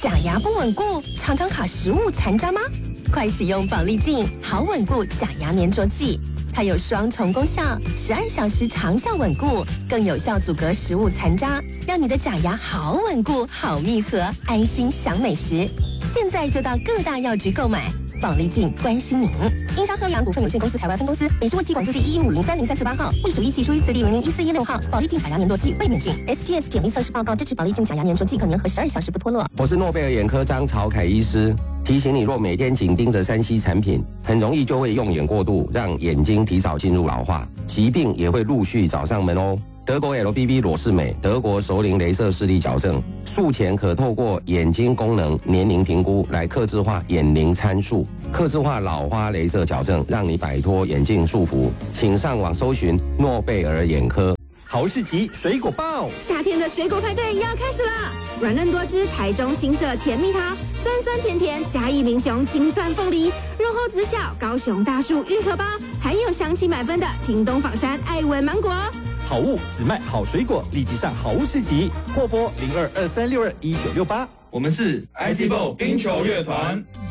假牙不稳固，常常卡食物残渣吗？快使用保利净好稳固假牙粘着剂，它有双重功效，12小时长效稳固，更有效阻隔食物残渣，让你的假牙好稳固、好密合，安心享美食。现在就到各大药局购买。保利净关心您。英商喝阳股份有限公司台湾分公司，北市卫计管字第115030348号，隶属一期书一字第001416号。保利净假牙粘着剂卫冕菌 ，SGS 检疫测试报告支持保利净假牙粘着剂可粘合12小时不脱落。 我是诺贝尔眼科张朝凯医师，提醒你，若每天紧盯着3C 产品，很容易就会用眼过度，让眼睛提早进入老化，疾病也会陆续找上门哦。德国 LBB 裸视美，德国熟龄雷射视力矫正，术前可透过眼睛功能年龄评估来客制化眼龄参数，客制化老花雷射矫正，让你摆脱眼镜束缚。请上网搜寻诺贝尔眼科。 好市集水果报， 夏天的水果派对要开始了！软嫩多汁台中新社甜蜜桃，酸酸甜甜嘉义民雄金钻凤梨，润厚子小高雄大树玉荷包，还有香气满分的屏东枋山爱文芒果。 好物只卖好水果，立即上好物市集，或拨0223621968。 我们是 ICBO 冰球乐团。